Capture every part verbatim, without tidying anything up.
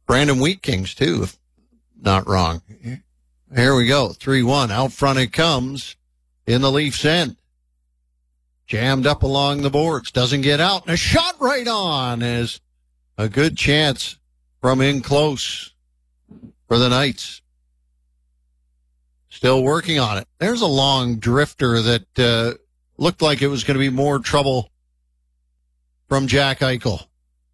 Brandon Wheat Kings, too, if not wrong. Here we go. three one. Out front it comes in the Leafs' end. Jammed up along the boards. Doesn't get out. And a shot right on is a good chance from in close for the Knights. Still working on it. There's a long drifter that uh, looked like it was going to be more trouble from Jack Eichel.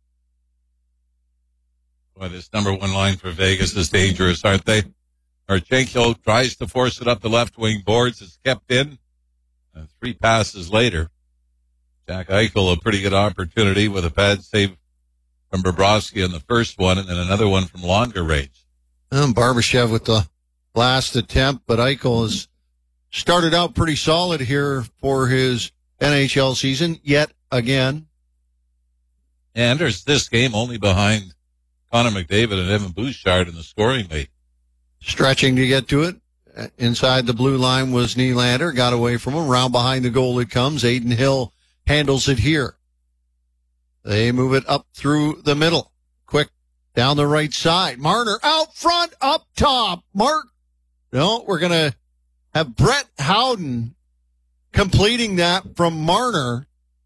Boy, this number one line for Vegas is dangerous, aren't they? Marchenko tries to force it up the left wing boards. It's kept in. Uh, three passes later, Jack Eichel, a pretty good opportunity with a bad save from Bobrovsky on the first one, and then another one from longer range. Um, Barbashev with the last attempt, but Eichel has started out pretty solid here for his N H L season yet again. And there's this game only behind Connor McDavid and Evan Bouchard in the scoring lead. Stretching to get to it. Inside the blue line was Nylander. Got away from him. Round behind the goal it comes. Aiden Hill handles it here. They move it up through the middle. Quick down the right side. Marner out front, up top. Mark. No, we're going to have Brett Howden completing that from Marner.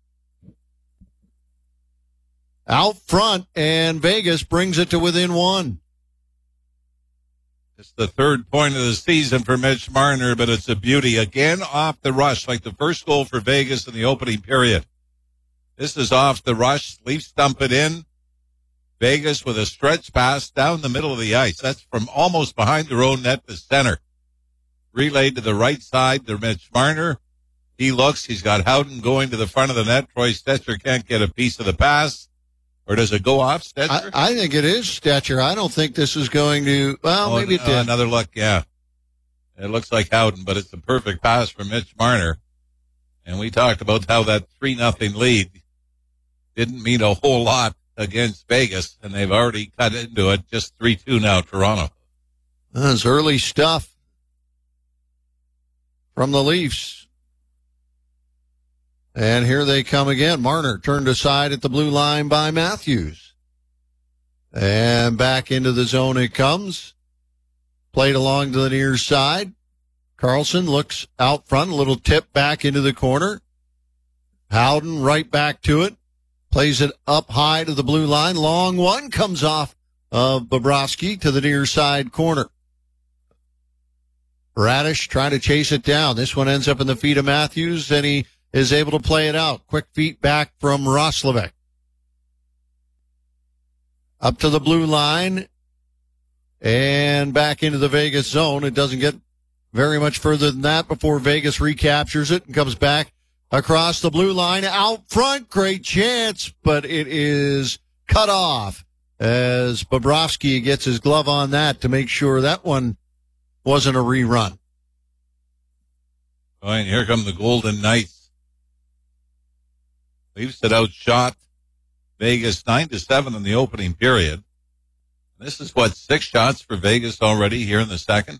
Out front, and Vegas brings it to within one. It's the third point of the season for Mitch Marner, but it's a beauty. Again, off the rush, like the first goal for Vegas in the opening period. This is off the rush. Leafs dump it in. Vegas with a stretch pass down the middle of the ice. That's from almost behind their own net to center. Relayed to the right side to Mitch Marner. He looks. He's got Howden going to the front of the net. Troy Stetcher can't get a piece of the pass. Or does it go off, Stetcher? I, I think it is Stetcher. I don't think this is going to, well, oh, maybe it uh, did. Another look, yeah. It looks like Howden, but it's a perfect pass for Mitch Marner. And we talked about how that three nothing lead didn't mean a whole lot against Vegas, and they've already cut into it. Just three two now, Toronto. That's early stuff from the Leafs. And here they come again. Marner turned aside at the blue line by Matthews. And back into the zone it comes. Played along to the near side. Carlson looks out front, a little tip back into the corner. Howden right back to it. Plays it up high to the blue line. Long one comes off of Bobrovsky to the near side corner. Radish trying to chase it down. This one ends up in the feet of Matthews, and he is able to play it out. Quick feet back from Roslovic. Up to the blue line and back into the Vegas zone. It doesn't get very much further than that before Vegas recaptures it and comes back across the blue line. Out front, great chance, but it is cut off as Bobrovsky gets his glove on that to make sure that one wasn't a rerun. Oh, and here come the Golden Knights. Leafs had outshot Vegas nine to seven in the opening period. This is what, six shots for Vegas already here in the second?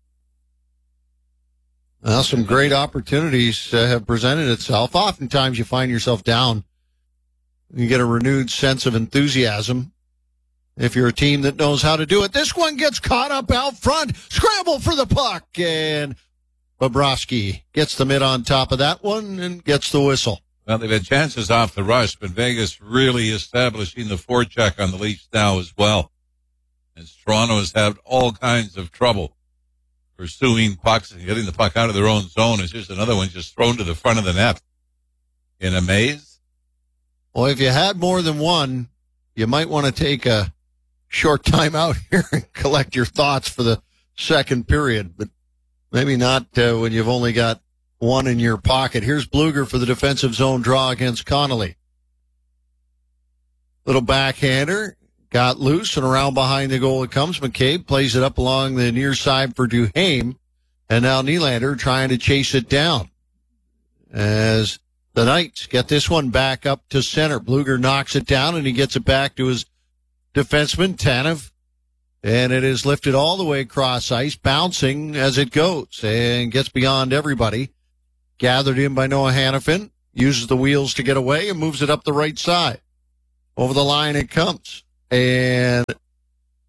Well, some great opportunities uh, have presented itself. Oftentimes you find yourself down. You get a renewed sense of enthusiasm if you're a team that knows how to do it. This one gets caught up out front. Scramble for the puck, and Bobrovsky gets the mid on top of that one and gets the whistle. Well, they've had chances off the rush, but Vegas really establishing the forecheck on the Leafs now as well. As Toronto has had all kinds of trouble pursuing pucks and getting the puck out of their own zone. It's just another one just thrown to the front of the net. In a maze? Well, if you had more than one, you might want to take a short time out here and collect your thoughts for the second period, but maybe not uh, when you've only got one in your pocket. Here's Bluger for the defensive zone draw against Connolly. Little backhander. Got loose, and around behind the goal it comes. McCabe plays it up along the near side for Duhaime. And now Nylander trying to chase it down. As the Knights get this one back up to center. Bluger knocks it down, and he gets it back to his defenseman, Tanev. And it is lifted all the way across ice, bouncing as it goes, and gets beyond everybody. Gathered in by Noah Hannafin, uses the wheels to get away, and moves it up the right side. Over the line it comes. And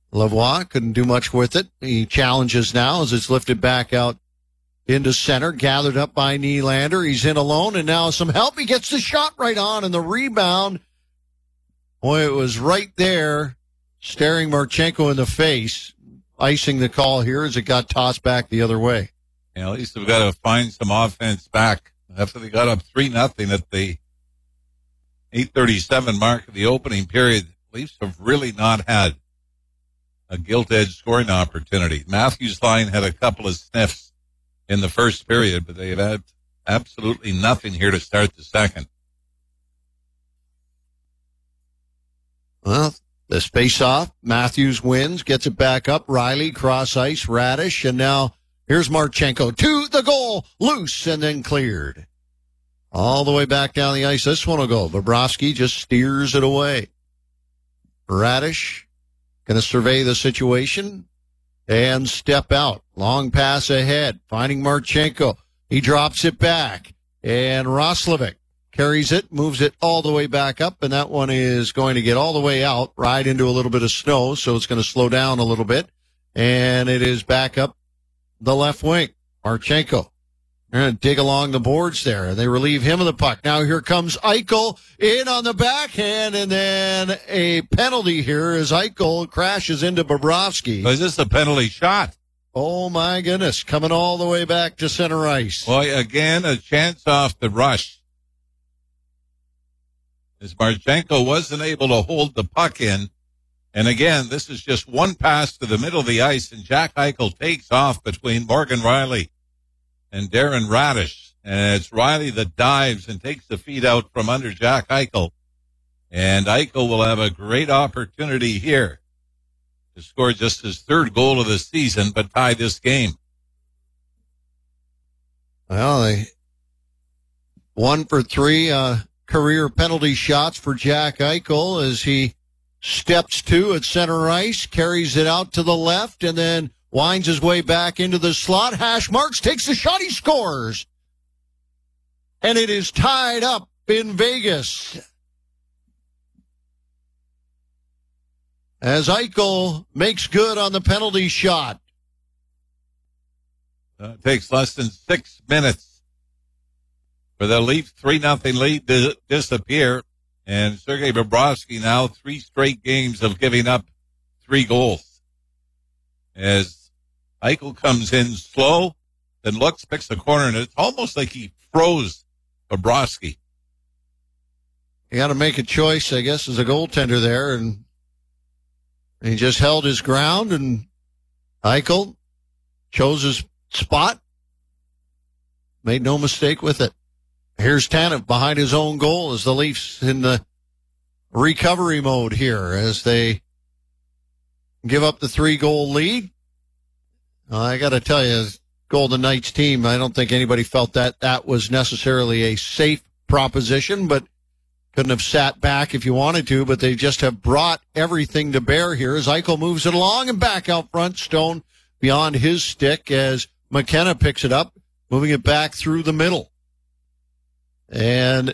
Lavoie couldn't do much with it. He challenges now as it's lifted back out into center, gathered up by Nylander. He's in alone, and now some help. He gets the shot right on, and the rebound, boy, it was right there, staring Marchenko in the face, icing the call here as it got tossed back the other way. Yeah, at least we've got to find some offense back. After they got up three nothing at the eight thirty-seven mark of the opening period, the Leafs have really not had a gilt-edged scoring opportunity. Matthews' line had a couple of sniffs in the first period, but they've had absolutely nothing here to start the second. Well, the face-off, Matthews wins, gets it back up. Riley, cross-ice, Radish, and now here's Marchenko to the goal, loose, and then cleared. All the way back down the ice. This one will go. Bobrovsky just steers it away. Radish going to survey the situation and step out. Long pass ahead, finding Marchenko. He drops it back, and Roslovic carries it, moves it all the way back up, and that one is going to get all the way out, right into a little bit of snow, so it's going to slow down a little bit, and it is back up the left wing. Marchenko. They're going to dig along the boards there, and they relieve him of the puck. Now here comes Eichel in on the backhand, and then a penalty here as Eichel crashes into Bobrovsky. Was this a penalty shot? Oh, my goodness. Coming all the way back to center ice. Well, again, a chance off the rush. As Marchenko wasn't able to hold the puck in. And again, this is just one pass to the middle of the ice, and Jack Eichel takes off between Morgan Riley and Darren Radish. And it's Riley that dives and takes the feed out from under Jack Eichel. And Eichel will have a great opportunity here to score just his third goal of the season, but tie this game. Well, they one for three uh, career penalty shots for Jack Eichel as he steps to at center ice, carries it out to the left, and then winds his way back into the slot. Hash marks, takes the shot, he scores. And it is tied up in Vegas. As Eichel makes good on the penalty shot. Uh, it takes less than six minutes for the Leafs three nothing lead to disappear. And Sergei Bobrovsky now three straight games of giving up three goals. As Eichel comes in slow, then looks, picks the corner, and it's almost like he froze Bobrovsky. You got to make a choice, I guess, as a goaltender there, and he just held his ground, and Eichel chose his spot, made no mistake with it. Here's Tanev behind his own goal as the Leafs in the recovery mode here as they give up the three-goal lead. I got to tell you, Golden Knights team, I don't think anybody felt that that was necessarily a safe proposition, but couldn't have sat back if you wanted to, but they just have brought everything to bear here as Eichel moves it along and back out front. Stone beyond his stick as McKenna picks it up, moving it back through the middle. And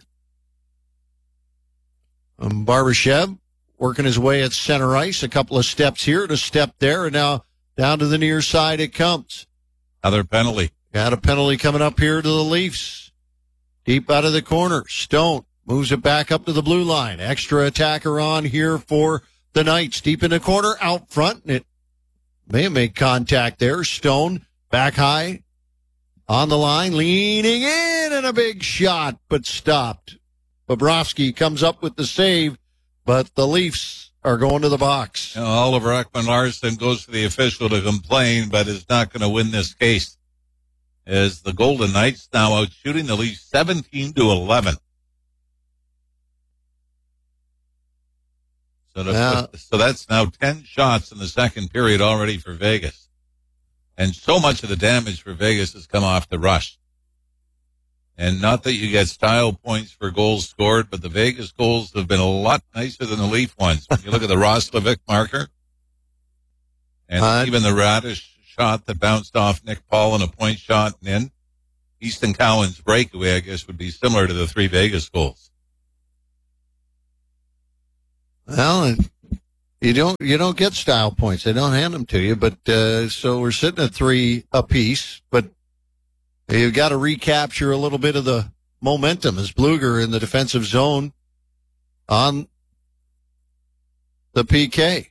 um, Barbashev working his way at center ice, a couple of steps here and a step there, and now down to the near side it comes. Another penalty. Got a penalty coming up here to the Leafs. Deep out of the corner. Stone moves it back up to the blue line. Extra attacker on here for the Knights. Deep in the corner, out front, and it may have made contact there. Stone back high on the line, leaning in, and a big shot, but stopped. Bobrovsky comes up with the save, but the Leafs are going to the box. You know, Oliver Ekman-Larsson goes to the official to complain, but is not going to win this case. As the Golden Knights now out shooting the Leafs seventeen to eleven. So, to, yeah. so that's now ten shots in the second period already for Vegas. And so much of the damage for Vegas has come off the rush. And not that you get style points for goals scored, but the Vegas goals have been a lot nicer than the Leaf ones. When you look at the Roslovic marker, and uh, even the Radish shot that bounced off Nick Paul and a point shot and in, Easton Cowan's breakaway, I guess, would be similar to the three Vegas goals. Well, You don't you don't get style points. They don't hand them to you. But uh, so we're sitting at three apiece. But you've got to recapture a little bit of the momentum as Bluger in the defensive zone on the P K.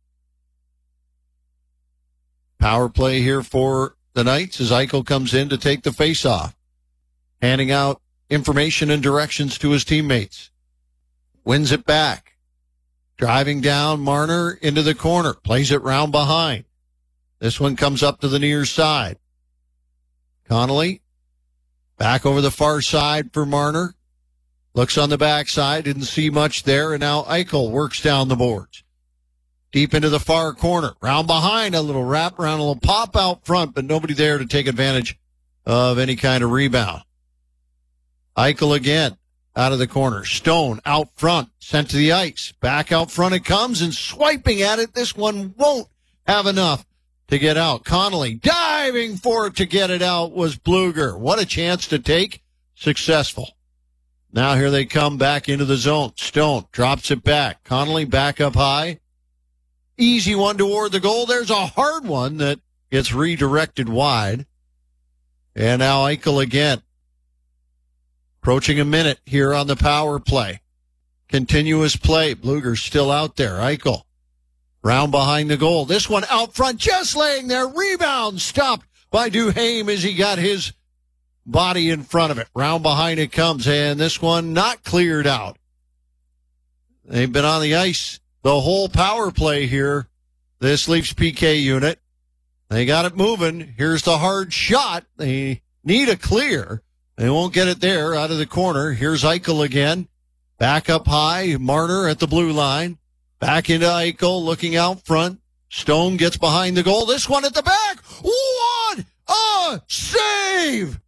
Power play here for the Knights as Eichel comes in to take the faceoff, handing out information and directions to his teammates. Wins it back. Driving down, Marner into the corner. Plays it round behind. This one comes up to the near side. Connolly back over the far side for Marner. Looks on the backside. Didn't see much there. And now Eichel works down the boards. Deep into the far corner. Round behind, a little wrap around, a little pop out front, but nobody there to take advantage of any kind of rebound. Eichel again. Out of the corner. Stone out front. Sent to the ice. Back out front it comes and swiping at it. This one won't have enough to get out. Connolly diving for it to get it out was Bluger. What a chance to take. Successful. Now here they come back into the zone. Stone drops it back. Connolly back up high. Easy one toward the goal. There's a hard one that gets redirected wide. And now Eichel again. Approaching a minute here on the power play. Continuous play. Bluger's still out there. Eichel. Round behind the goal. This one out front, just laying there. Rebound stopped by Duhaime as he got his body in front of it. Round behind it comes, and this one not cleared out. They've been on the ice the whole power play here, this Leafs P K unit. They got it moving. Here's the hard shot. They need a clear. They won't get it there out of the corner. Here's Eichel again. Back up high. Marner at the blue line. Back into Eichel looking out front. Stone gets behind the goal. This one at the back. What a save!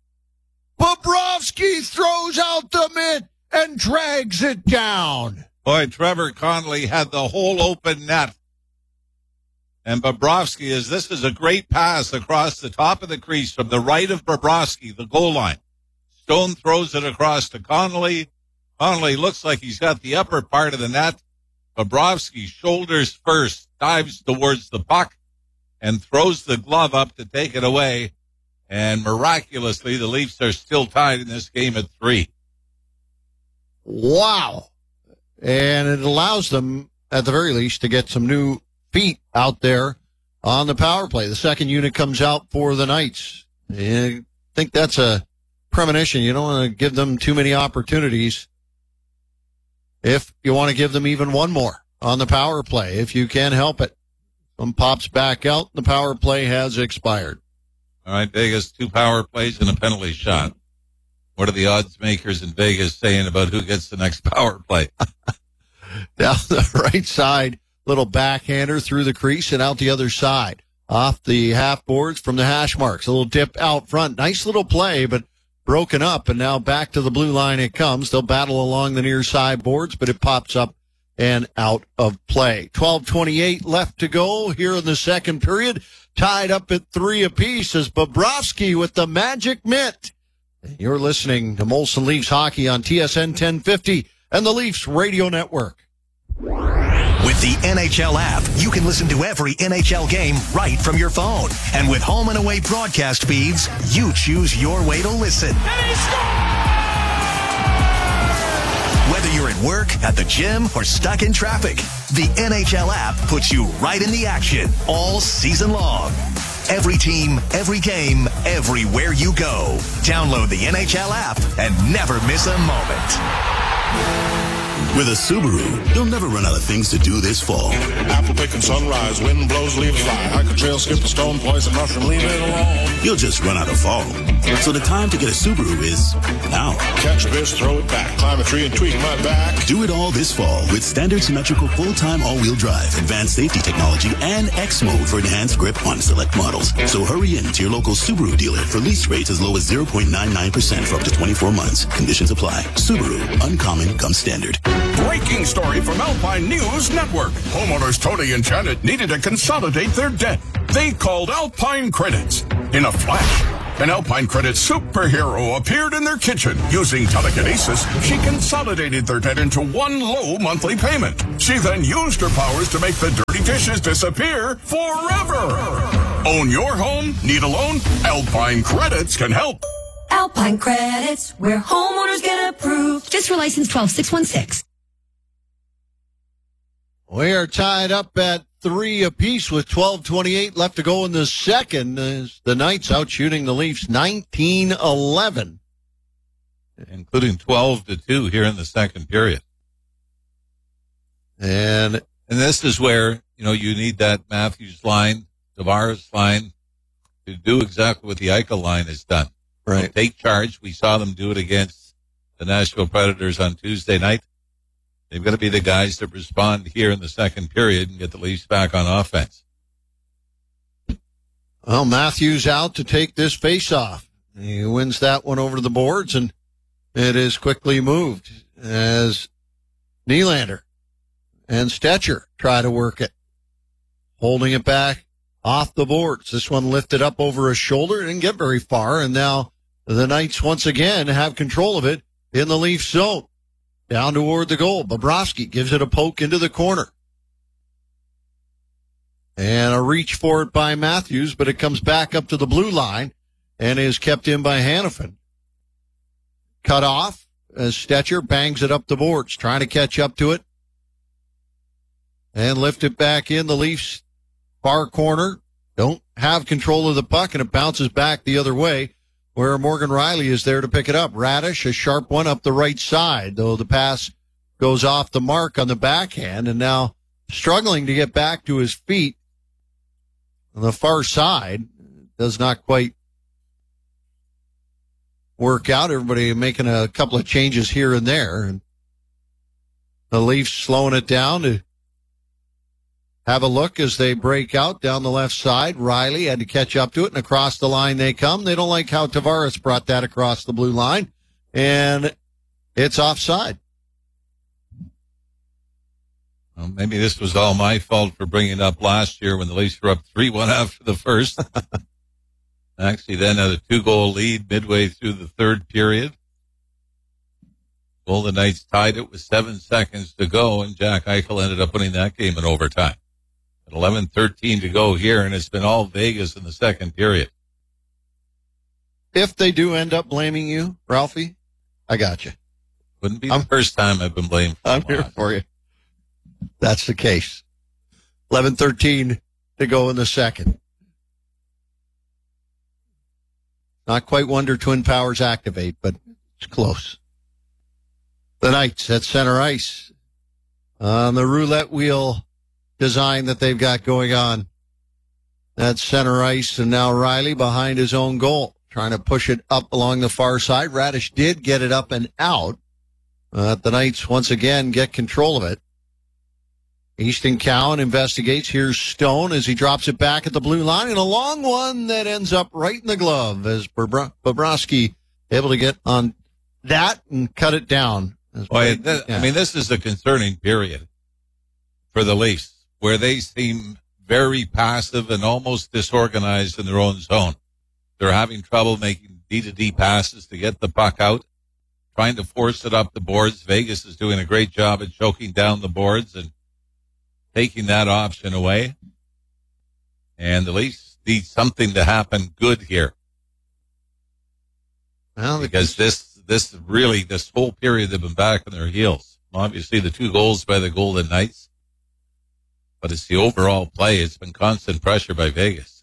Bobrovsky throws out the mitt and drags it down. Boy, Trevor Connolly had the whole open net. And Bobrovsky, is this is a great pass across the top of the crease from the right of Bobrovsky, the goal line. Stone throws it across to Connolly. Connolly looks like he's got the upper part of the net. Bobrovsky shoulders first, dives towards the puck, and throws the glove up to take it away. And miraculously, the Leafs are still tied in this game at three. Wow. And it allows them, at the very least, to get some new feet out there on the power play. The second unit comes out for the Knights. I think that's a premonition. You don't want to give them too many opportunities. If you want to give them even one more on the power play, if you can help it. One pops back out. The power play has expired. All right, Vegas, two power plays and a penalty shot. What are the odds makers in Vegas saying about who gets the next power play? Down the right side, little backhander through the crease and out the other side. Off the half boards from the hash marks. A little dip out front. Nice little play, but broken up. And now back to the blue line it comes. They'll battle along the near side boards, but it pops up and out of play. twelve twenty-eight left to go here in the second period. Tied up at three apiece as Bobrovsky with the magic mitt. You're listening to Molson Leafs Hockey on T S N ten fifty and the Leafs Radio Network. With the N H L app, you can listen to every N H L game right from your phone. And with home and away broadcast feeds, you choose your way to listen. And he scores! Whether you're at work, at the gym, or stuck in traffic, the N H L app puts you right in the action all season long. Every team, every game, everywhere you go. Download the N H L app and never miss a moment. With a Subaru, you'll never run out of things to do this fall. Apple picking sunrise, wind blows, leaves fly. Hike a trail, skip a stone, poison mushroom, leave it alone. You'll just run out of fall. So the time to get a Subaru is now. Catch a fish, throw it back, climb a tree and tweak my back. Do it all this fall with standard symmetrical full-time all-wheel drive, advanced safety technology, and X mode for enhanced grip on select models. So hurry in to your local Subaru dealer for lease rates as low as zero point nine nine percent for up to twenty-four months. Conditions apply. Subaru, uncommon comes standard. Breaking story from Alpine News Network. Homeowners Tony and Janet needed to consolidate their debt. They called Alpine Credits. In a flash, An Alpine Credit superhero appeared in their kitchen. Using telekinesis, she consolidated their debt into one low monthly payment. She then used her powers to make the dirty dishes disappear forever. Own your home? Need a loan? Alpine Credits can help. Alpine Credits, where homeowners get approved. Just for license twelve six one six. We are tied up at three apiece with twelve twenty-eight left to go in the second as the Knights out shooting the Leafs nineteen eleven. Including twelve to two here in the second period. And and this is where, you know, you need that Matthews line, Tavares line to do exactly what the Eichel line has done. Right. So take charge. We saw them do it against the Nashville Predators on Tuesday night. They've got to be the guys that respond here in the second period and get the Leafs back on offense. Well, Matthews out to take this faceoff. He wins that one over to the boards, and it is quickly moved as Nylander and Stetcher try to work it. Holding it back off the boards. This one lifted up over his shoulder. Didn't get very far, and now the Knights once again have control of it in the Leafs zone. Down toward the goal. Bobrovsky gives it a poke into the corner. And a reach for it by Matthews, but it comes back up to the blue line and is kept in by Hanifin. Cut off as Stetcher bangs it up the boards, trying to catch up to it. And lift it back in. The Leafs far corner don't have control of the puck, and it bounces back the other way, where Morgan Rielly is there to pick it up. Radish, a sharp one up the right side, though the pass goes off the mark on the backhand, and now struggling to get back to his feet on the far side. Does not quite work out. Everybody making a couple of changes here and there. And the Leafs slowing it down to have a look as they break out down the left side. Rielly had to catch up to it, and across the line they come. They don't like how Tavares brought that across the blue line, and it's offside. Well, maybe this was all my fault for bringing it up last year when the Leafs were up three one after the first. Actually then had a two-goal lead midway through the third period. Golden Knights tied it with seven seconds to go, and Jack Eichel ended up winning that game in overtime. At eleven thirteen to go here, and it's been all Vegas in the second period. If they do end up blaming you, Ralphie, I got you. Wouldn't be I'm, the first time I've been blamed. I'm here for you. That's the case. eleven thirteen to go in the second. Not quite Wonder Twin powers activate, but it's close. The Knights at center ice on the roulette wheel design that they've got going on. That's center ice, and now Rielly behind his own goal, trying to push it up along the far side. Radish did get it up and out. Uh, the Knights once again get control of it. Easton Cowan investigates. Here's Stone as he drops it back at the blue line, and a long one that ends up right in the glove as Bobrovsky able to get on that and cut it down. Boy, that, yeah. I mean, this is a concerning period for the Leafs, where they seem very passive and almost disorganized in their own zone. They're having trouble making D to D passes to get the puck out, trying to force it up the boards. Vegas is doing a great job at choking down the boards and taking that option away. And the Leafs need something to happen good here. Well, because this This really, this whole period, they've been back on their heels. Obviously, the two goals by the Golden Knights, but it's the overall play. It's been constant pressure by Vegas.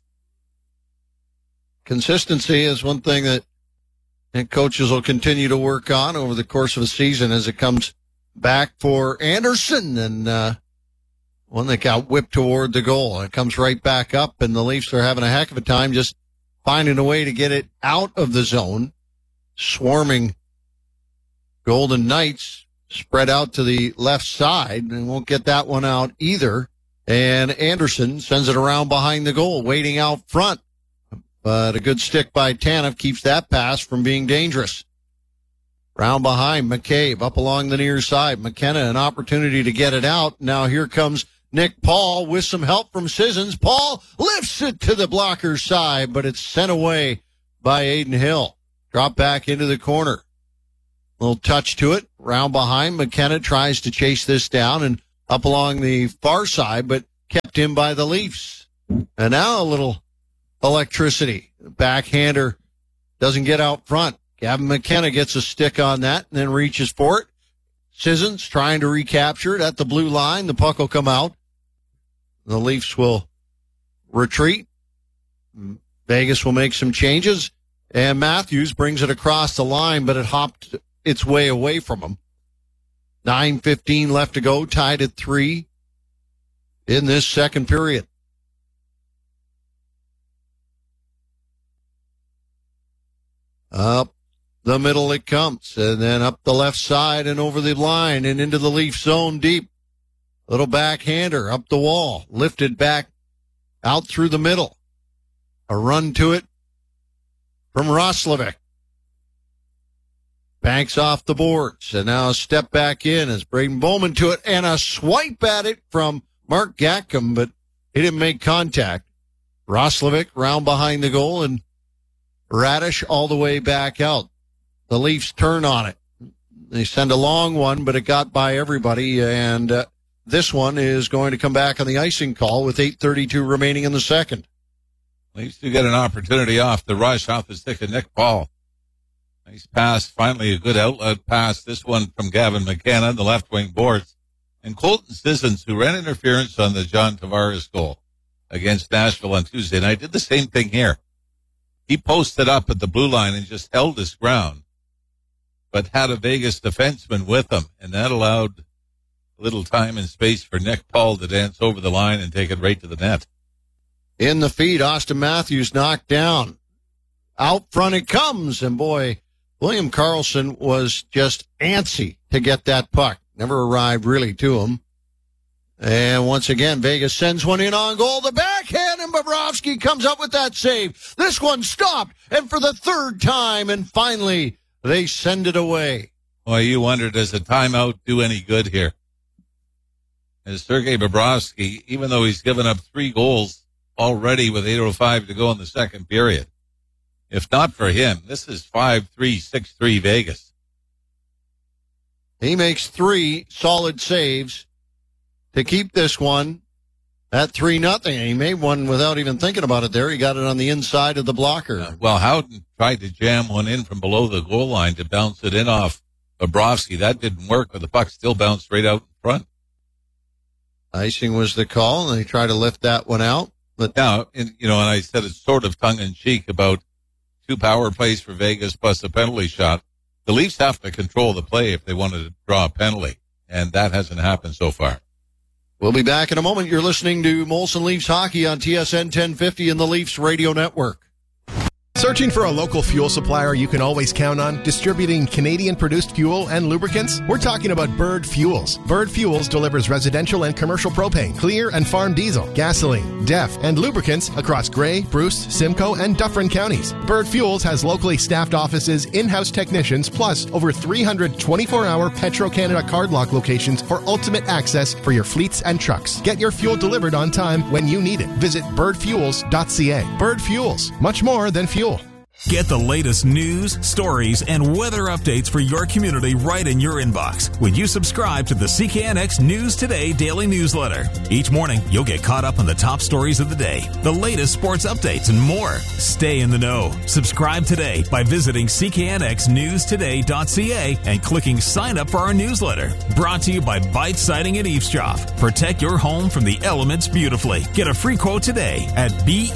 Consistency is one thing that I think coaches will continue to work on over the course of a season as it comes back for Anderson, and uh, one that got whipped toward the goal. It comes right back up, and the Leafs are having a heck of a time just finding a way to get it out of the zone. Swarming Golden Knights spread out to the left side, and won't get that one out either. And Anderson sends it around behind the goal, waiting out front. But a good stick by Tanev keeps that pass from being dangerous. Round behind, McCabe up along the near side. McKenna, an opportunity to get it out. Now here comes Nick Paul with some help from Sissons. Paul lifts it to the blocker's side, but it's sent away by Aiden Hill. Drop back into the corner. Little touch to it. Round behind. McKenna tries to chase this down and up along the far side, but kept in by the Leafs. And now a little electricity. Backhander doesn't get out front. Gavin McKenna gets a stick on that and then reaches for it. Sissons trying to recapture it at the blue line. The puck will come out. The Leafs will retreat. Vegas will make some changes. And Matthews brings it across the line, but it hopped its way away from him. nine fifteen left to go, tied at three in this second period. Up the middle it comes, and then up the left side and over the line and into the Leaf zone deep. Little backhander up the wall, lifted back out through the middle. A run to it from Roslovic. Banks off the boards, and now a step back in as Braden Bowman to it, and a swipe at it from Mark Gatcomb, but he didn't make contact. Roslovic round behind the goal, and Radish all the way back out. The Leafs turn on it. They send a long one, but it got by everybody, and uh, this one is going to come back on the icing call with eight thirty-two remaining in the second. Leafs do get an opportunity off the rush, off the stick of Nick Paul. Nice pass, finally a good outlet pass. This one from Gavin McKenna, the left wing boards. And Colton Sissons, who ran interference on the John Tavares goal against Nashville on Tuesday night, did the same thing here. He posted up at the blue line and just held his ground, but had a Vegas defenseman with him, and that allowed a little time and space for Nick Paul to dance over the line and take it right to the net. In the feed, Austin Matthews knocked down. Out front it comes, and boy, William Karlsson was just antsy to get that puck. Never arrived really to him. And once again, Vegas sends one in on goal. The backhand, and Bobrovsky comes up with that save. This one stopped, and for the third time, and finally, they send it away. Well, you wonder, does a timeout do any good here? As Sergei Bobrovsky, even though he's given up three goals already with eight oh five to go in the second period, if not for him, this is five three, six three Vegas. He makes three solid saves to keep this one at three nothing. He made one without even thinking about it there. He got it on the inside of the blocker. Uh, well, Howden tried to jam one in from below the goal line to bounce it in off Bobrovsky. That didn't work, but the puck still bounced right out in front. Icing was the call, and they tried to lift that one out. But now, in, you know, and I said it's sort of tongue-in-cheek about two power plays for Vegas plus a penalty shot. The Leafs have to control the play if they wanted to draw a penalty, and that hasn't happened so far. We'll be back in a moment. You're listening to Molson Leafs Hockey on T S N ten fifty and the Leafs Radio Network. Searching for a local fuel supplier you can always count on, distributing Canadian-produced fuel and lubricants? We're talking about Bird Fuels. Bird Fuels delivers residential and commercial propane, clear and farm diesel, gasoline, D E F, and lubricants across Gray, Bruce, Simcoe, and Dufferin counties. Bird Fuels has locally staffed offices, in-house technicians, plus over three hundred twenty-four hour Petro-Canada card lock locations for ultimate access for your fleets and trucks. Get your fuel delivered on time when you need it. Visit bird fuels dot c a. Bird Fuels, much more than fuel. Get the latest news, stories, and weather updates for your community right in your inbox when you subscribe to the C K N X News Today daily newsletter. Each morning, you'll get caught up on the top stories of the day, the latest sports updates, and more. Stay in the know. Subscribe today by visiting c k n x news today dot c a and clicking sign up for our newsletter. Brought to you by Bite Siding and Eavesdrop. Protect your home from the elements beautifully. Get a free quote today at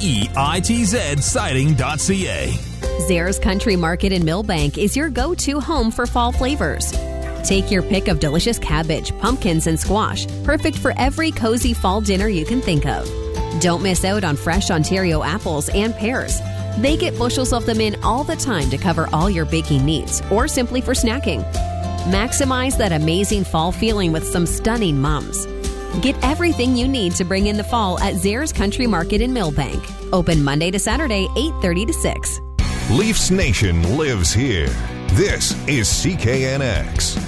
bitz siding dot c a. Zares Country Market in Millbank is your go-to home for fall flavors. Take your pick of delicious cabbage, pumpkins, and squash, perfect for every cozy fall dinner you can think of. Don't miss out on fresh Ontario apples and pears. They get bushels of them in all the time to cover all your baking needs or simply for snacking. Maximize that amazing fall feeling with some stunning mums. Get everything you need to bring in the fall at Zares Country Market in Millbank. Open Monday to Saturday, eight thirty to six. Leafs Nation lives here. This is C K N X.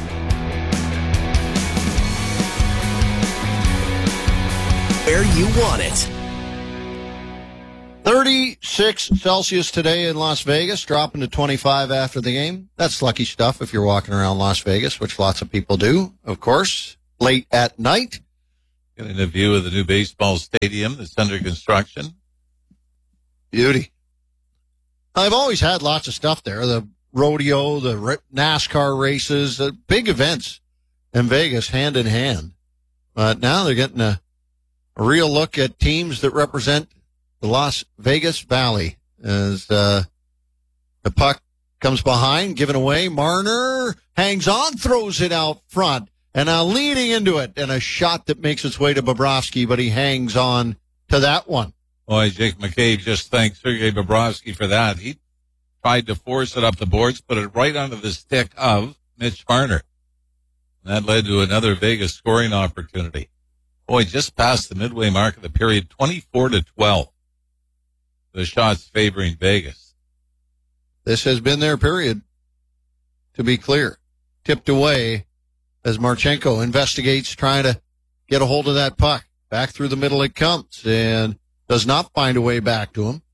Where you want it. thirty-six Celsius today in Las Vegas, dropping to twenty-five after the game. That's lucky stuff if you're walking around Las Vegas, which lots of people do, of course, late at night. Getting a view of the new baseball stadium that's under construction. Beauty. I've always had lots of stuff there. The rodeo, the NASCAR races, the big events in Vegas hand in hand. But now they're getting a, a real look at teams that represent the Las Vegas Valley as uh, the puck comes behind, given away. Marner hangs on, throws it out front, and now leading into it, and a shot that makes its way to Bobrovsky, but he hangs on to that one. Boy, Jake McCabe just thanked Sergei Bobrovsky for that. He tried to force it up the boards, put it right onto the stick of Mitch Marner. And that led to another Vegas scoring opportunity. Boy, just past the midway mark of the period, twenty-four to twelve. The shots favoring Vegas. This has been their period, to be clear. Tipped away as Marchenko investigates, trying to get a hold of that puck. Back through the middle it comes, and does not find a way back to him.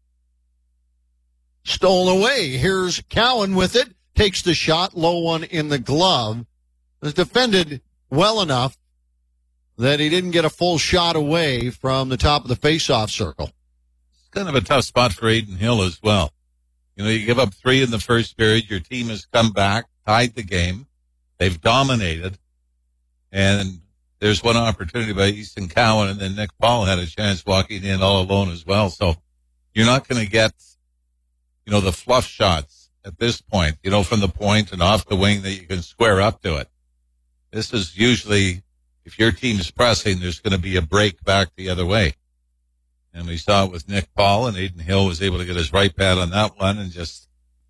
Stolen away. Here's Cowan with it. Takes the shot, low one in the glove. Was defended well enough that he didn't get a full shot away from the top of the faceoff circle. It's kind of a tough spot for Adin Hill as well. You know, you give up three in the first period. Your team has come back, tied the game. They've dominated. And there's one opportunity by Easton Cowan, and then Nick Paul had a chance walking in all alone as well. So you're not going to get, you know, the fluff shots at this point, you know, from the point and off the wing that you can square up to it. This is usually, if your team's pressing, there's going to be a break back the other way. And we saw it with Nick Paul, and Adin Hill was able to get his right pad on that one and just...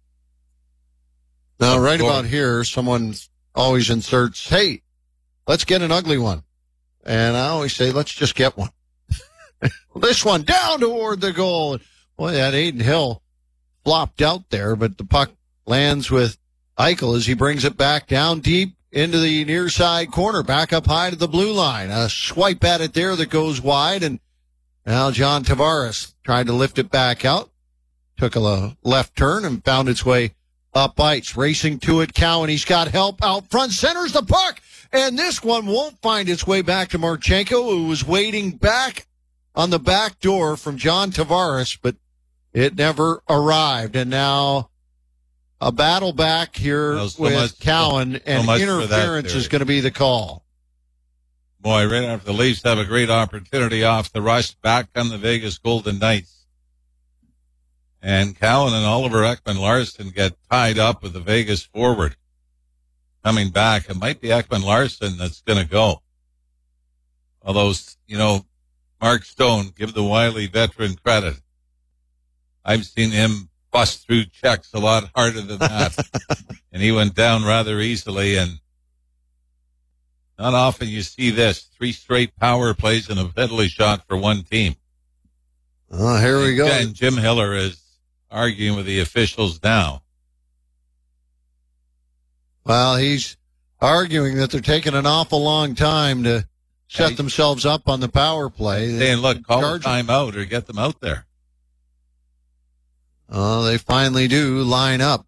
Now, right about here, someone always inserts, hey, let's get an ugly one. And I always say, let's just get one. This one down toward the goal. Boy, that Adin Hill flopped out there, but the puck lands with Eichel as he brings it back down deep into the near side corner, back up high to the blue line. A swipe at it there that goes wide, and now John Tavares tried to lift it back out. Took a left turn and found its way up ice. Racing to it, Cowan. He's got help out front. Centers the puck. And this one won't find its way back to Marchenko, who was waiting back on the back door from John Tavares, but it never arrived. And now a battle back here well, so with much, Cowan, so, and so interference is going to be the call. Boy, right after the Leafs have a great opportunity off the rush, back on the Vegas Golden Knights. And Cowan and Oliver Ekman-Larsson get tied up with the Vegas forward. Coming back, it might be Ekman-Larsson that's going to go. Although, you know, Mark Stone, give the wily veteran credit. I've seen him bust through checks a lot harder than that. And he went down rather easily. And not often you see this. Three straight power plays and a penalty shot for one team. Oh, here we go. And Jim Hiller is arguing with the officials now. Well, he's arguing that they're taking an awful long time to set yeah, themselves up on the power play. Saying, look, call a timeout or get them out there. Oh, they finally do line up.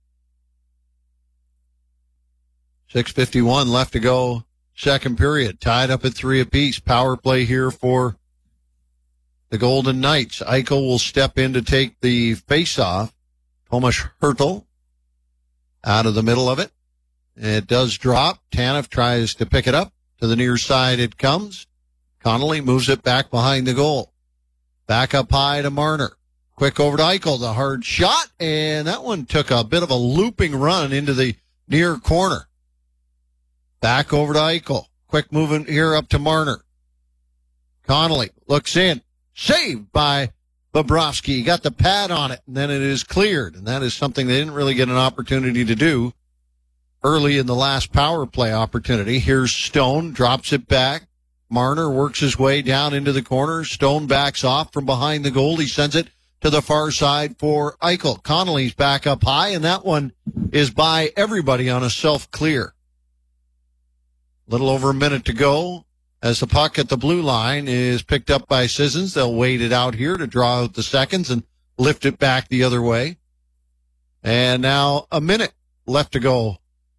six fifty-one left to go, second period. Tied up at three apiece. Power play here for the Golden Knights. Eichel will step in to take the face-off. Tomas Hertl out of the middle of it. It does drop. Tanev tries to pick it up. To the near side it comes. Connolly moves it back behind the goal. Back up high to Marner. Quick over to Eichel. The hard shot. And that one took a bit of a looping run into the near corner. Back over to Eichel. Quick movement here up to Marner. Connolly looks in. Saved by Bobrovsky. Got the pad on it, and then it is cleared. And that is something they didn't really get an opportunity to do early in the last power play opportunity. Here's Stone, drops it back. Marner works his way down into the corner. Stone backs off from behind the goal. He sends it to the far side for Eichel. Connolly's back up high, and that one is by everybody on a self-clear. Little over a minute to go. as the puck at the blue line is picked up by Sissons. They'll wait it out here to draw out the seconds and lift it back the other way. And now a minute left to go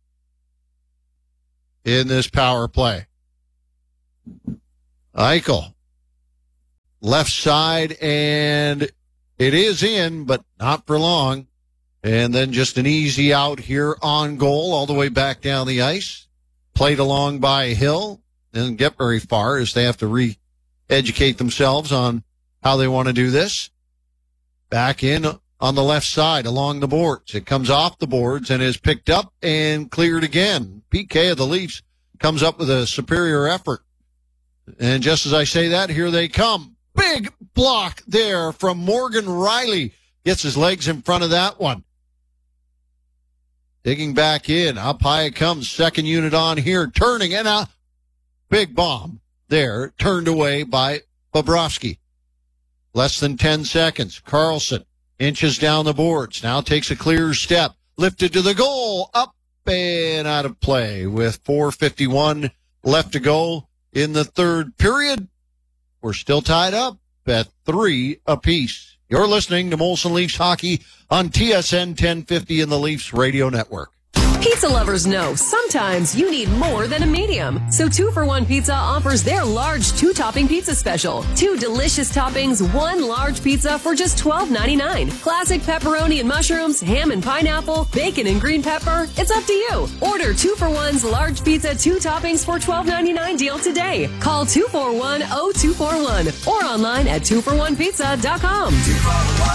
in this power play. Eichel, left side, and it is in, but not for long. And then just an easy out here on goal all the way back down the ice. Played along by Hill. Doesn't get very far as they have to re-educate themselves on how they want to do this. Back in on the left side along the boards. It comes off the boards and is picked up and cleared again. P K of the Leafs comes up with a superior effort. And just as I say that, here they come. Big block there from Morgan Riley. Gets his legs in front of that one. Digging back in. Up high it comes. Second unit on here. Turning and a big bomb there. Turned away by Bobrovsky. Less than ten seconds. Carlson inches down the boards. Now takes a clear step. Lifted to the goal. Up and out of play with four fifty-one left to go in the third period. We're still tied up at three apiece. You're listening to Molson Leafs Hockey on T S N ten fifty and the Leafs Radio Network. Pizza lovers know sometimes you need more than a medium. So Two for One Pizza offers their large two-topping pizza special. Two delicious toppings, one large pizza for just twelve ninety-nine. Classic pepperoni and mushrooms, ham and pineapple, bacon and green pepper. It's up to you. Order Two for One's large pizza, two toppings for twelve ninety-nine deal today. Call two four one, oh two four one or online at two for one pizza dot com. two for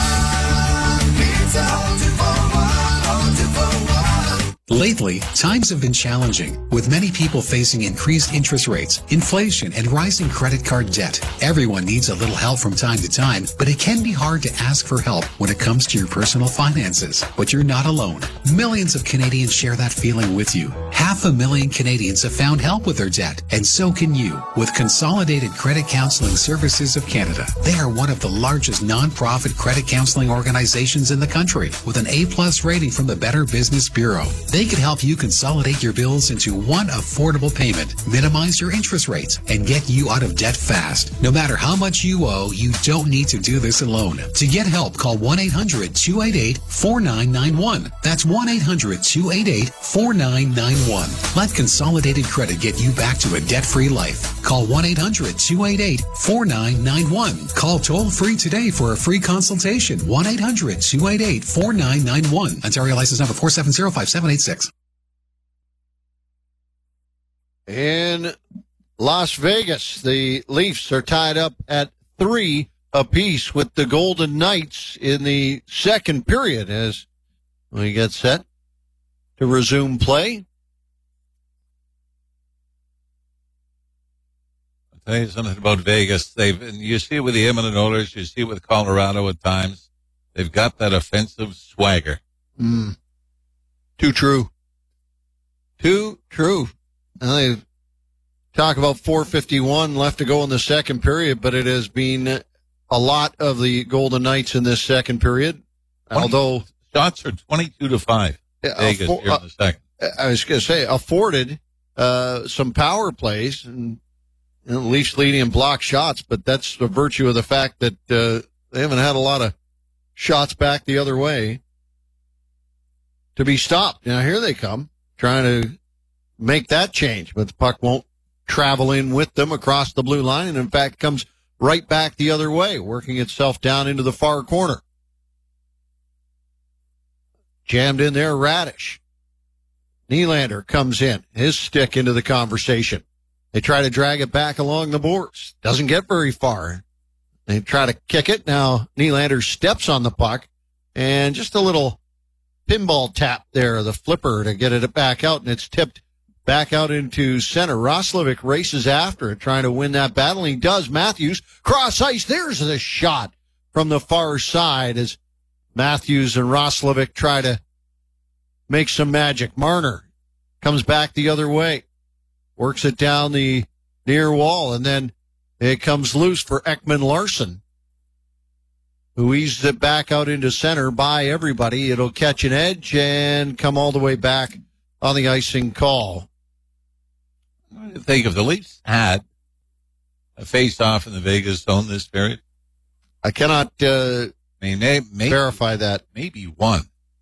one Pizza, two for one, oh two four one. Lately, times have been challenging, with many people facing increased interest rates, inflation, and rising credit card debt. Everyone needs a little help from time to time, but it can be hard to ask for help when it comes to your personal finances. But you're not alone. Millions of Canadians share that feeling with you. Half a million Canadians have found help with their debt, and so can you, with Consolidated Credit Counseling Services of Canada. They are one of the largest non-profit credit counseling organizations in the country, with an A-plus rating from the Better Business Bureau. They can help you consolidate your bills into one affordable payment, minimize your interest rates, and get you out of debt fast. No matter how much you owe, you don't need to do this alone. To get help, call one eight hundred, two eight eight, four nine nine one. That's one eight hundred, two eight eight, four nine nine one. Let Consolidated Credit get you back to a debt-free life. Call one eight hundred, two eight eight, four nine nine one. Call toll-free today for a free consultation. one eight hundred, two eight eight, four nine nine one. Ontario license number four seven zero five seven eight six. In Las Vegas, the Leafs are tied up at three apiece with the Golden Knights in the second period as we get set to resume play. I'll tell you something about Vegas. They've, and you see it with the Edmonton Oilers, you see it with Colorado at times. They've got that offensive swagger. Mm. Too true. Too true. And they talk about four fifty-one left to go in the second period, but it has been a lot of the Golden Knights in this second period. Although shots are twenty-two to five. Vegas affor- here in the second. I was going to say afforded uh, some power plays and you know, Leafs leading in block shots, but that's the virtue of the fact that uh, they haven't had a lot of shots back the other way to be stopped. Now here they come trying to make that change, but the puck won't travel in with them across the blue line, and in fact comes right back the other way, working itself down into the far corner. Jammed in there, Radish. Nylander comes in, his stick into the conversation. They try to drag it back along the boards. Doesn't get very far. They try to kick it. Now Nylander steps on the puck, and just a little pinball tap there, the flipper to get it back out, and it's tipped back out into center. Roslovic races after it, trying to win that battle. He does. Matthews, cross ice. There's the shot from the far side as Matthews and Roslovic try to make some magic. Marner comes back the other way, works it down the near wall, and then it comes loose for Ekman Larson, who eases it back out into center by everybody. It'll catch an edge and come all the way back on the icing call. I think if the Leafs had a face-off in the Vegas zone this period? I cannot uh, I mean, may, maybe, verify that. Maybe one.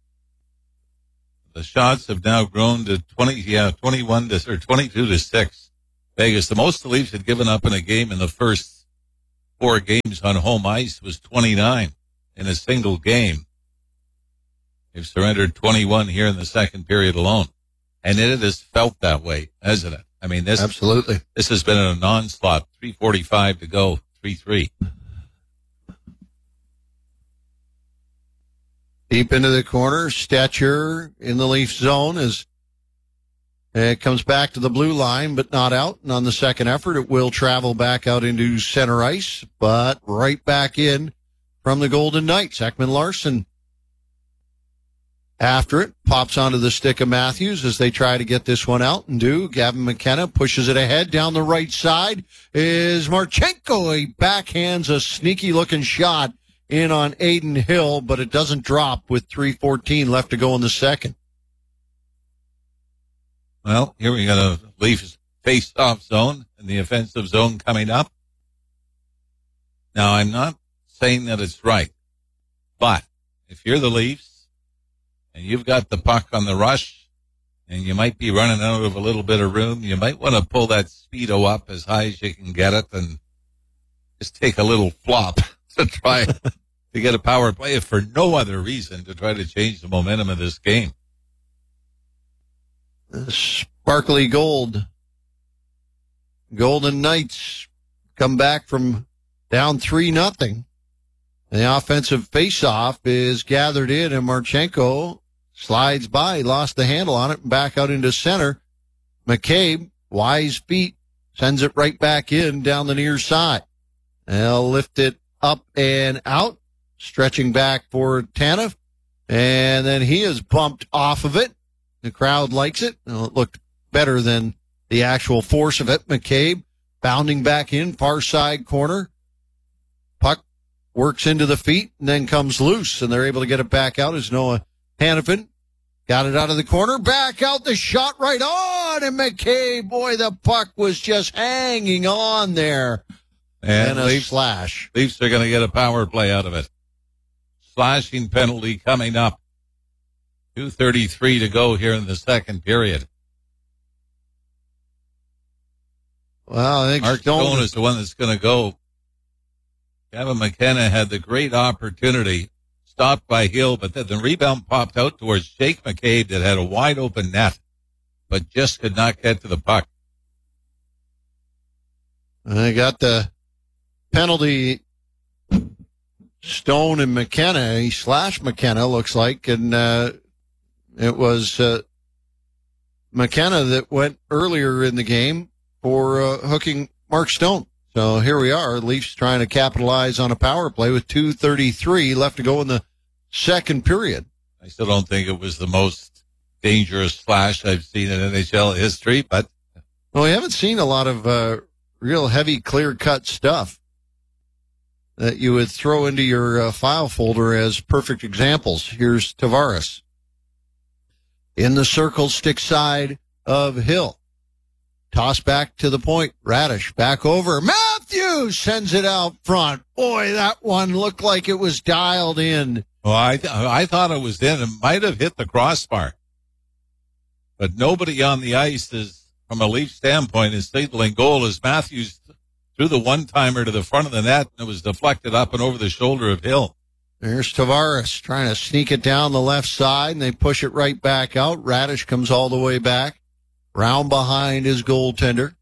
The shots have now grown to twenty, yeah, twenty-one to or twenty-two to six. Vegas, the most the Leafs had given up in a game in the first four games on home ice was twenty-nine in a single game. They've surrendered twenty-one here in the second period alone, and it has felt that way, hasn't it? I mean, this absolutely. This has been an onslaught. three forty-five to go, three three. Deep into the corner, Stetcher in the Leaf zone as it comes back to the blue line, but not out. And on the second effort, it will travel back out into center ice, but right back in from the Golden Knights. Ekman Larsson after it, pops onto the stick of Matthews as they try to get this one out and do. Gavin McKenna pushes it ahead down the right side. Is Marchenko. He backhands a sneaky-looking shot in on Adin Hill, but it doesn't drop with three fourteen left to go in the second. Well, here we got a Leafs face-off zone and the offensive zone coming up. Now, I'm not saying that it's right, but if you're the Leafs and you've got the puck on the rush and you might be running out of a little bit of room, you might want to pull that speedo up as high as you can get it and just take a little flop to try to get a power play, if for no other reason, to try to change the momentum of this game. Sparkly gold. Golden Knights come back from down three nothing. The offensive faceoff is gathered in, and Marchenko slides by. He lost the handle on it and back out into center. McCabe, wise feet, sends it right back in down the near side. They'll lift it up and out, stretching back for Tanev, and then he is bumped off of it. The crowd likes it. Well, it looked better than the actual force of it. McCabe bounding back in, far side corner. Puck works into the feet and then comes loose, and they're able to get it back out as Noah Hanifin got it out of the corner. Back out, the shot right on, and McCabe, boy, the puck was just hanging on there. And, and a Leafs, slash. Leafs are going to get a power play out of it. Slashing penalty coming up. two thirty-three to go here in the second period. Well, I think Mark Stone, Stone is the one that's going to go. Gavin McKenna had the great opportunity, stopped by Hill, but then the rebound popped out towards Jake McCabe that had a wide open net, but just could not get to the puck. They got the penalty. Stone and McKenna, he slashed McKenna, looks like, and uh, it was uh, McKenna that went earlier in the game for uh, hooking Mark Stone. So here we are, Leafs trying to capitalize on a power play with two thirty-three left to go in the second period. I still don't think it was the most dangerous slash I've seen in N H L history, but... Well, we haven't seen a lot of uh, real heavy, clear-cut stuff that you would throw into your uh, file folder as perfect examples. Here's Tavares. In the circle, stick side of Hill. Toss back to the point. Radish back over. Matthews sends it out front. Boy, that one looked like it was dialed in. Well, I, th- I thought it was in. It might have hit the crossbar. But nobody on the ice is, from a Leaf standpoint, is signaling goal as Matthews threw the one-timer to the front of the net, and it was deflected up and over the shoulder of Hill. There's Tavares trying to sneak it down the left side, and they push it right back out. Radish comes all the way back. Round behind his goaltender.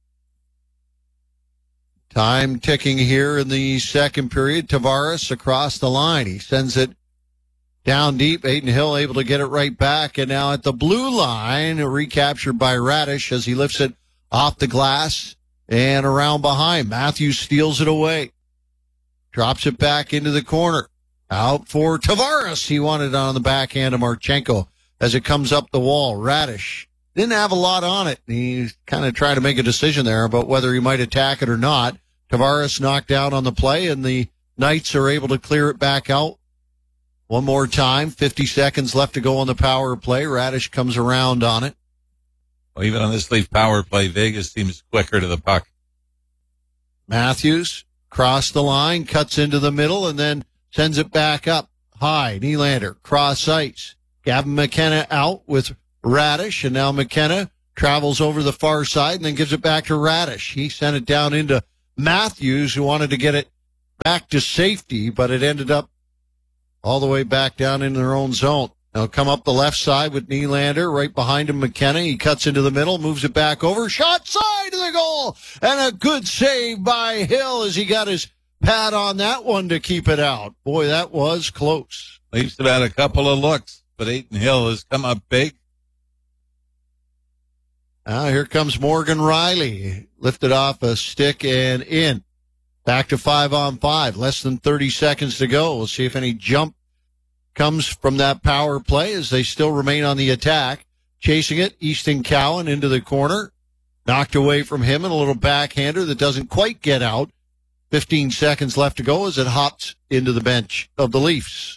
Time ticking here in the second period. Tavares across the line. He sends it down deep. Adin Hill able to get it right back. And now at the blue line, recaptured by Radish as he lifts it off the glass and around behind. Matthews steals it away. Drops it back into the corner. Out for Tavares. He wanted it on the backhand of Marchenko as it comes up the wall. Radish didn't have a lot on it. He kind of tried to make a decision there about whether he might attack it or not. Tavares knocked out on the play, and the Knights are able to clear it back out. One more time, fifty seconds left to go on the power play. Radish comes around on it. Well, even on this Leaf power play, Vegas seems quicker to the puck. Matthews cross the line, cuts into the middle, and then sends it back up high. Nylander, cross ice. Gavin McKenna out with Radish, and now McKenna travels over the far side and then gives it back to Radish. He sent it down into Matthews, who wanted to get it back to safety, but it ended up all the way back down in their own zone. Now come up the left side with Nylander, right behind him McKenna. He cuts into the middle, moves it back over, shot side of the goal, and a good save by Hill as he got his pad on that one to keep it out. Boy, that was close. Leafs have had a couple of looks, but Adin Hill has come up big. Now here comes Morgan Riley, lifted off a stick and in. Back to five on five, less than thirty seconds to go. We'll see if any jump comes from that power play as they still remain on the attack. Chasing it, Easton Cowan into the corner. Knocked away from him and a little backhander that doesn't quite get out. fifteen seconds left to go as it hops into the bench of the Leafs.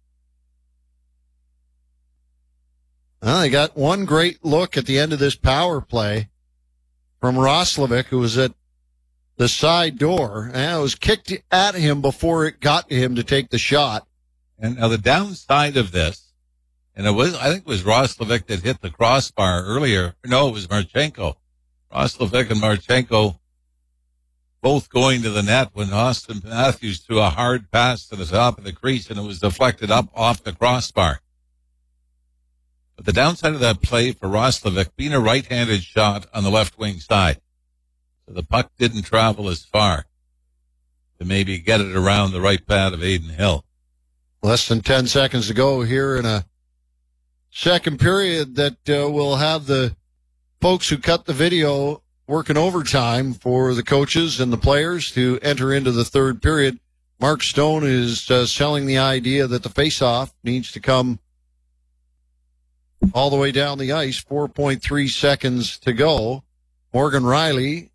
Well, they got one great look at the end of this power play from Roslovic, who was at the side door. And it was kicked at him before it got to him to take the shot. And now the downside of this, and it was, I think it was Roslovic that hit the crossbar earlier. No, it was Marchenko. Roslovic and Marchenko both going to the net when Austin Matthews threw a hard pass to the top of the crease and it was deflected up off the crossbar. But the downside of that play for Roslovic being a right-handed shot on the left wing side. So the puck didn't travel as far to maybe get it around the right pad of Adin Hill. Less than ten seconds to go here in a second period that uh, will have the folks who cut the video working overtime for the coaches and the players to enter into the third period. Mark Stone is uh, selling the idea that the faceoff needs to come all the way down the ice. four point three seconds to go. Morgan Riley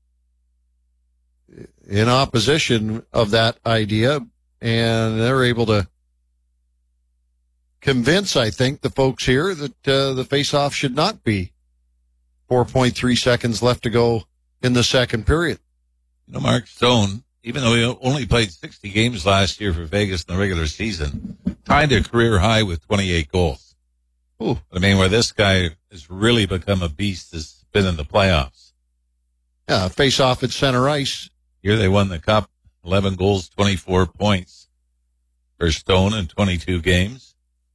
in opposition of that idea, and they're able to convince, I think, the folks here that uh, the faceoff should not be four point three seconds left to go in the second period. You know, Mark Stone, even though he only played sixty games last year for Vegas in the regular season, tied a career high with twenty-eight goals. Ooh. I mean, where this guy has really become a beast has been in the playoffs. Yeah, face-off at center ice. Here they won the Cup, eleven goals, twenty-four points for Stone in twenty-two games.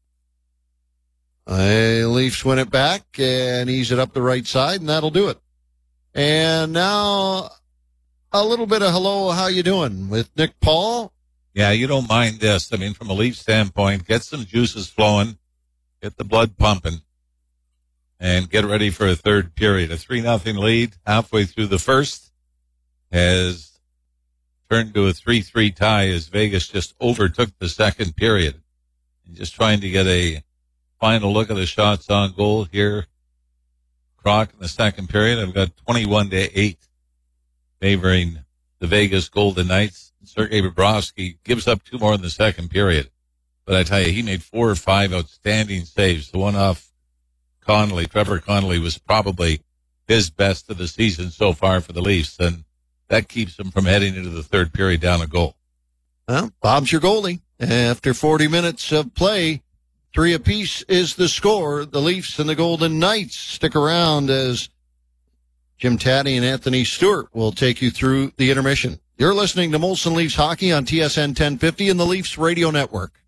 The Leafs win it back and ease it up the right side, and that'll do it. And now a little bit of hello, how you doing with Nick Paul? Yeah, you don't mind this. I mean, from a Leaf standpoint, get some juices flowing, get the blood pumping, and get ready for a third period. A three nothing lead halfway through the first has turned to a three three tie as Vegas just overtook the second period. And just trying to get a final look at the shots on goal here. Croc in the second period. I've got twenty-one to eight favoring the Vegas Golden Knights. Sergei Bobrovsky gives up two more in the second period. But I tell you, he made four or five outstanding saves. The one off Connolly, Trevor Connolly, was probably his best of the season so far for the Leafs. And that keeps him from heading into the third period down a goal. Well, Bob's your goalie. After forty minutes of play, three apiece is the score. The Leafs and the Golden Knights stick around as Jim Taddy and Anthony Stewart will take you through the intermission. You're listening to Molson Leafs Hockey on T S N ten fifty and the Leafs Radio Network.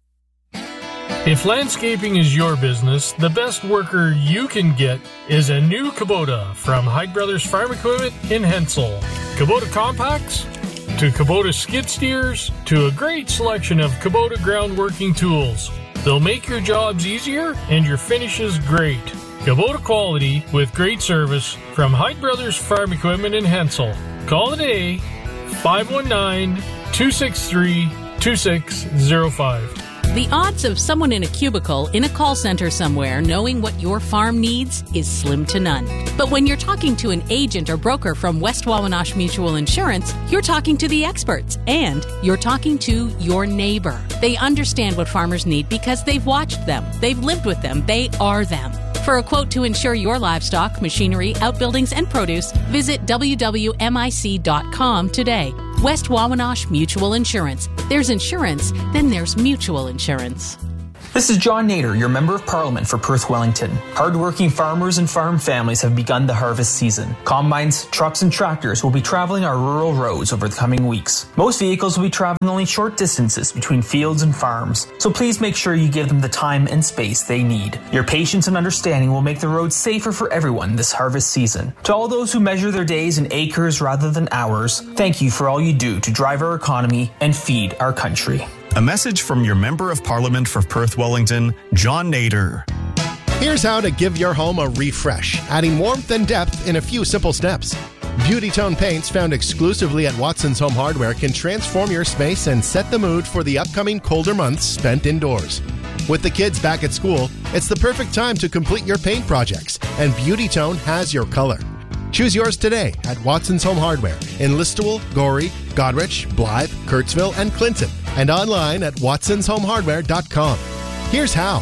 If landscaping is your business, the best worker you can get is a new Kubota from Hyde Brothers Farm Equipment in Hensel. Kubota compacts to Kubota skid steers to a great selection of Kubota ground working tools. They'll make your jobs easier and your finishes great. Kubota quality with great service from Hyde Brothers Farm Equipment in Hensel. Call today, five one nine, two six three, two six zero five. The odds of someone in a cubicle in a call center somewhere knowing what your farm needs is slim to none. But when you're talking to an agent or broker from West Wawanosh Mutual Insurance, you're talking to the experts and you're talking to your neighbor. They understand what farmers need because they've watched them, they've lived with them, they are them. For a quote to insure your livestock, machinery, outbuildings, and produce, visit w w m i c dot com today. West Wawanosh Mutual Insurance. There's insurance, then there's mutual insurance. This is John Nader, your Member of Parliament for Perth Wellington. Hardworking farmers and farm families have begun the harvest season. Combines, trucks, and tractors will be traveling our rural roads over the coming weeks. Most vehicles will be traveling only short distances between fields and farms, so please make sure you give them the time and space they need. Your patience and understanding will make the roads safer for everyone this harvest season. To all those who measure their days in acres rather than hours, thank you for all you do to drive our economy and feed our country. A message from your Member of Parliament for Perth Wellington, John Nader. Here's how to give your home a refresh, adding warmth and depth in a few simple steps. Beauty Tone paints found exclusively at Watson's Home Hardware can transform your space and set the mood for the upcoming colder months spent indoors. With the kids back at school, it's the perfect time to complete your paint projects, and Beauty Tone has your color. Choose yours today at Watson's Home Hardware in Listowel, Gorey, Godrich, Blythe, Kurtzville, and Clinton, and online at watsons home hardware dot com. Here's how.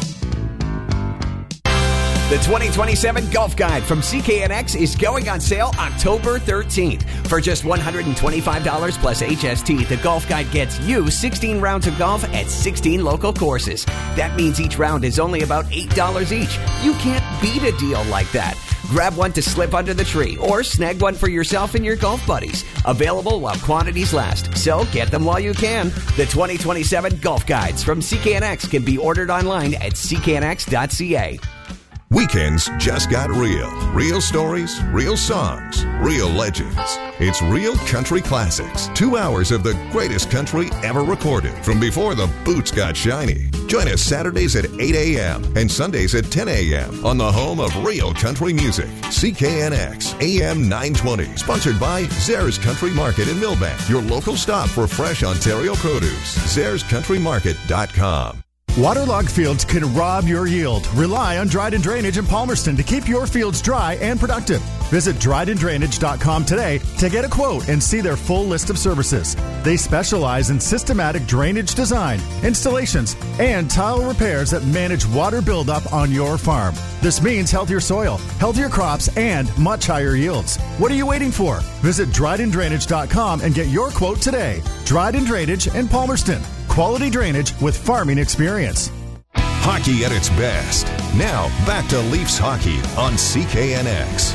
The twenty twenty-seven Golf Guide from C K N X is going on sale October thirteenth. For just one hundred twenty-five dollars plus H S T, the Golf Guide gets you sixteen rounds of golf at sixteen local courses. That means each round is only about eight dollars each. You can't beat a deal like that. Grab one to slip under the tree or snag one for yourself and your golf buddies. Available while quantities last, so get them while you can. The twenty twenty-seven Golf Guides from C K N X can be ordered online at c k n x dot c a. Weekends just got real. Real stories, real songs, real legends. It's Real Country Classics. Two hours of the greatest country ever recorded from before the boots got shiny. Join us Saturdays at eight a.m. and Sundays at ten a.m. on the home of real country music. C K N X, A M nine twenty. Sponsored by Zares Country Market in Millbank, your local stop for fresh Ontario produce. zares country market dot com. Waterlogged fields can rob your yield. Rely on Dryden Drainage in Palmerston to keep your fields dry and productive. Visit dryden drainage dot com today to get a quote and see their full list of services. They specialize in systematic drainage design, installations, and tile repairs that manage water buildup on your farm. This means healthier soil, healthier crops, and much higher yields. What are you waiting for? Visit dryden drainage dot com and get your quote today. Dryden Drainage in Palmerston. Quality drainage with farming experience. Hockey at its best. Now, back to Leafs hockey on C K N X.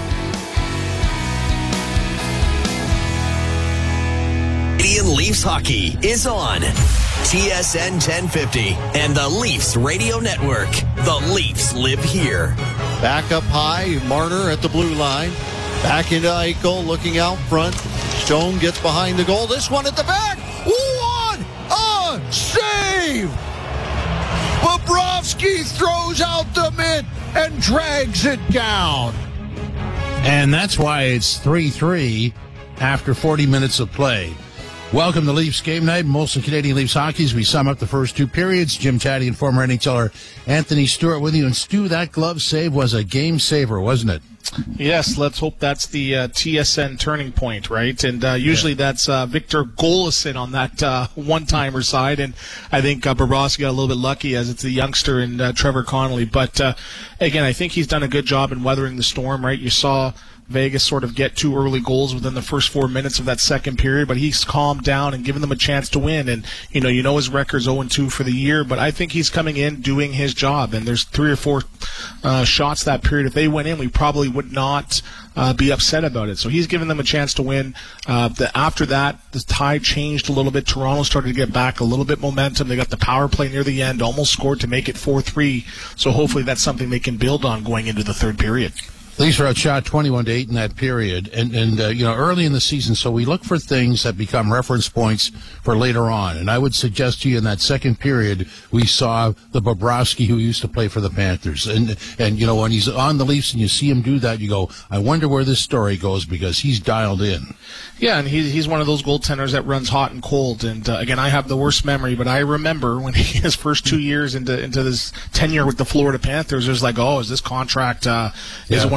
Canadian Leafs hockey is on T S N ten fifty and the Leafs Radio Network. The Leafs live here. Back up high, Marner at the blue line. Back into Eichel, looking out front. Stone gets behind the goal. This one at the back. What a save! Bobrovsky throws out the mitt and drags it down. And that's why it's three three after forty minutes of play. Welcome to Leafs Game Night, Molson Canadian Leafs Hockey. As we sum up the first two periods, Jim Taddy and former NHLer Anthony Stewart with you. And Stu, that glove save was a game saver, wasn't it? Yes, let's hope that's the uh, T S N turning point, right? And uh, usually yeah. that's uh, Victor Golison on that uh, one-timer side, and I think uh, Bobrovsky got a little bit lucky as it's the youngster and uh, Trevor Connolly. But uh, again, I think he's done a good job in weathering the storm, right? You saw Vegas sort of get two early goals within the first four minutes of that second period, but he's calmed down and given them a chance to win. And, you know, you know his record's oh and two for the year, but I think he's coming in doing his job. And there's three or four uh, shots that period. If they went in, we probably would not uh, be upset about it. So he's given them a chance to win. Uh, the, after that, the tide changed a little bit. Toronto started to get back a little bit momentum. They got the power play near the end, almost scored to make it four three. So hopefully that's something they can build on going into the third period. Leafs were outshot twenty-one to eight in that period, and and uh, you know early in the season. So we look for things that become reference points for later on. And I would suggest to you in that second period we saw the Bobrovsky who used to play for the Panthers, and and you know when he's on the Leafs and you see him do that, you go, I wonder where this story goes because he's dialed in. Yeah, and he, he's one of those goaltenders that runs hot and cold. And uh, again, I have the worst memory, but I remember when he, his first two years into into this tenure with the Florida Panthers, it was like, oh, is this contract uh, is yeah. one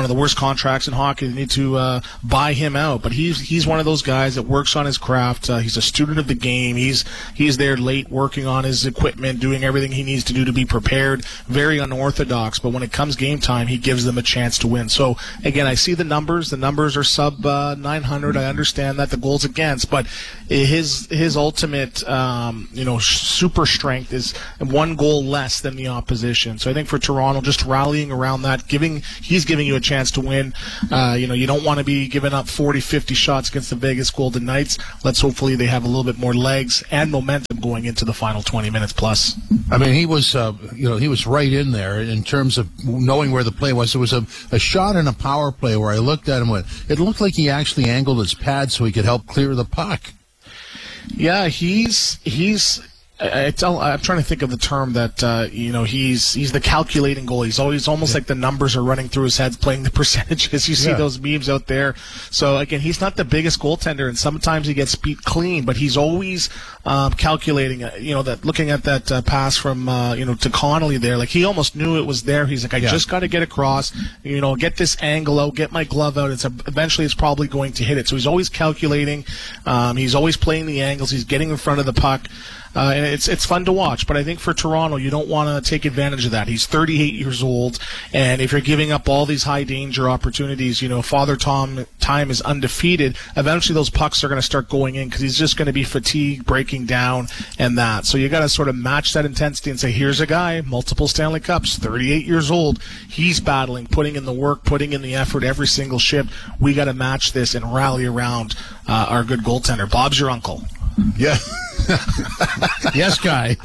of the worst contracts in hockey. They need to uh, buy him out. But he's he's one of those guys that works on his craft. Uh, he's a student of the game. He's he's there late working on his equipment, doing everything he needs to do to be prepared. Very unorthodox, but when it comes game time, he gives them a chance to win. So again, I see the numbers. The numbers are sub uh, nine hundred. I understand that the goals against, but his his ultimate um, you know super strength is one goal less than the opposition. So I think for Toronto, just rallying around that, giving he's giving you a chance to win. Uh, you know, you don't want to be giving up forty, fifty shots against the Vegas Golden Knights. Let's hopefully they have a little bit more legs and momentum going into the final twenty minutes plus. I mean, he was, uh, you know, he was right in there in terms of knowing where the play was. There was a, a shot in a power play where I looked at him and went, it looked like he actually angled his pad so he could help clear the puck. Yeah, he's he's. I tell, I'm trying to think of the term that uh, you know he's he's the calculating goalie. He's always almost yeah. like the numbers are running through his head, playing the percentages. You see yeah. those memes out there. So again, he's not the biggest goaltender, and sometimes he gets beat clean, but he's always um, calculating. You know that looking at that uh, pass from uh, you know to Connolly there, like he almost knew it was there. He's like, I yeah. just got to get across. You know, get this angle out, get my glove out. It's a, eventually it's probably going to hit it. So he's always calculating. Um, he's always playing the angles. He's getting in front of the puck. Uh, and it's it's fun to watch, but I think for Toronto, you don't want to take advantage of that. He's thirty-eight years old, and if you're giving up all these high danger opportunities, you know, Father Tom Time is undefeated. Eventually, those pucks are going to start going in because he's just going to be fatigued, breaking down, and that. So you got to sort of match that intensity and say, here's a guy, multiple Stanley Cups, thirty-eight years old. He's battling, putting in the work, putting in the effort every single shift. We got to match this and rally around uh, our good goaltender. Bob's your uncle. Yeah. Yes, Guy.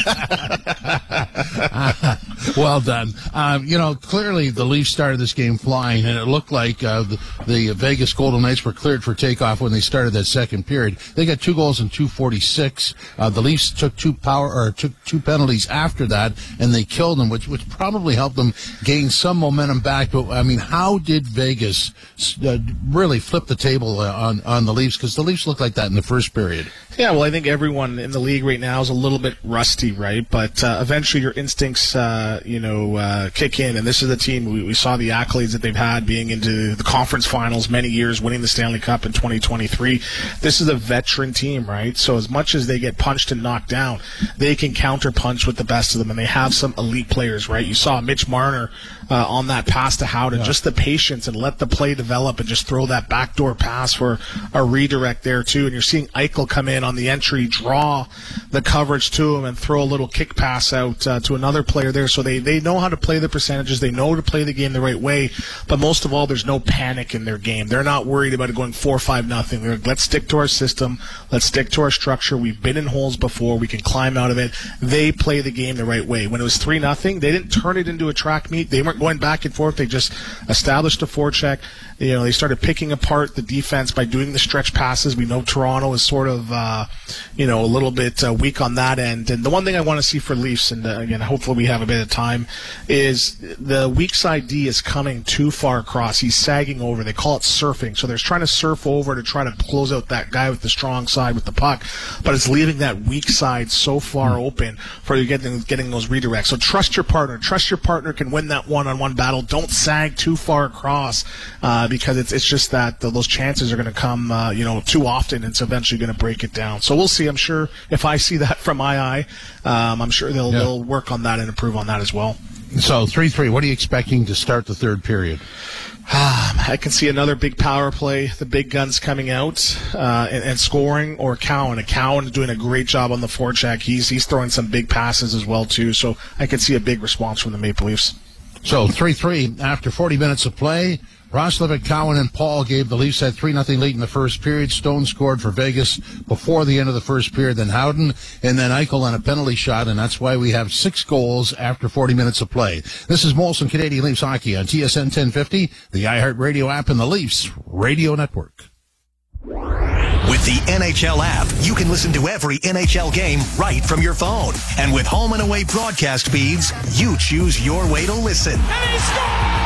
uh, well done. Um, you know, clearly the Leafs started this game flying, and it looked like uh, the, the Vegas Golden Knights were cleared for takeoff when they started that second period. They got two goals in two forty-six. Uh, the Leafs took two power or took two penalties after that, and they killed them, which which probably helped them gain some momentum back. But I mean, how did Vegas uh, really flip the table uh, on on the Leafs? Because the Leafs looked like that in the first period. Yeah, well, I think everyone in the league right now is a little bit rusty, right? But uh, eventually your instincts, uh, you know, uh, kick in. And this is a team, we, we saw the accolades that they've had being into the conference finals many years, winning the Stanley Cup in twenty twenty-three. This is a veteran team, right? So as much as they get punched and knocked down, they can counter-punch with the best of them. And they have some elite players, right? You saw Mitch Marner uh, on that pass to Howden, yeah. just the patience and let the play develop and just throw that backdoor pass for a redirect there, too. And you're seeing Eichel come in on the entry, draw the coverage to him, and throw a little kick pass out uh, to another player there. So they, they know how to play the percentages. They know to play the game the right way. But most of all, there's no panic in their game. They're not worried about it going four five nothing. They're like, let's stick to our system. Let's stick to our structure. We've been in holes before. We can climb out of it. They play the game the right way. When it was three nothing, they didn't turn it into a track meet. They weren't going back and forth. They just established a forecheck. You know, they started picking apart the defense by doing the stretch passes. We know Toronto is sort of, uh, you know, a little bit uh, weak on that end. And the one thing I want to see for Leafs, and uh, again, hopefully we have a bit of time, is the weak side D is coming too far across. He's sagging over. They call it surfing. So they're trying to surf over to try to close out that guy with the strong side with the puck, but it's leaving that weak side so far open for you getting getting those redirects. So trust your partner. Trust your partner can win that one-on-one battle. Don't sag too far across. Uh, because it's it's just that those chances are going to come, uh, you know, too often. It's eventually going to break it down. So we'll see. I'm sure if I see that from my eye, um, I'm sure they'll yeah. they'll work on that and improve on that as well. So three three. What are you expecting to start the third period? I can see another big power play, the big guns coming out uh, and, and scoring, or Cowan. And Cowan doing a great job on the forecheck. He's he's throwing some big passes as well too. So I can see a big response from the Maple Leafs. So three three after forty minutes of play. Roslovic, Cowan, and Paul gave the Leafs that three nothing lead in the first period. Stone scored for Vegas before the end of the first period, then Howden, and then Eichel on a penalty shot, and that's why we have six goals after forty minutes of play. This is Molson Canadian Leafs Hockey on T S N ten fifty, the iHeartRadio app, and the Leafs Radio Network. With the N H L app, you can listen to every N H L game right from your phone. And with home and away broadcast feeds, you choose your way to listen. And he scores!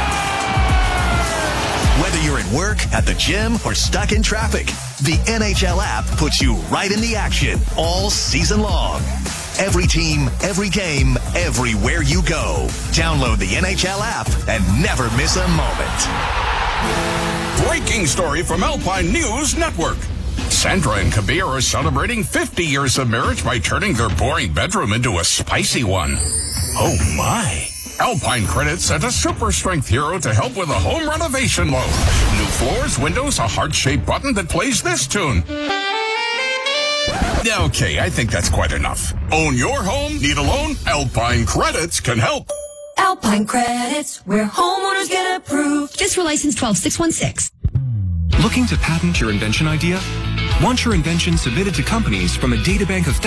Whether you're at work, at the gym, or stuck in traffic, the N H L app puts you right in the action all season long. Every team, every game, everywhere you go. Download the N H L app and never miss a moment. Breaking story from Alpine News Network. Sandra and Kabir are celebrating fifty years of marriage by turning their boring bedroom into a spicy one. Oh my. Alpine Credit sent a super strength hero to help with a home renovation loan. New floors, windows, a heart-shaped button that plays this tune. Okay, I think that's quite enough. Own your home? Need a loan? Alpine Credits can help. Alpine Credits, where homeowners get approved. Just for license twelve six one six. Looking to patent your invention idea? Want your invention submitted to companies from a databank of